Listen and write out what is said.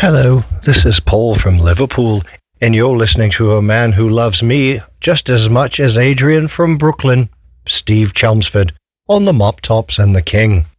Hello, this is Paul from Liverpool, and you're listening to a man who loves me just as much as Adrian from Brooklyn, Steve Chelmsford, on the Mop Tops and the King.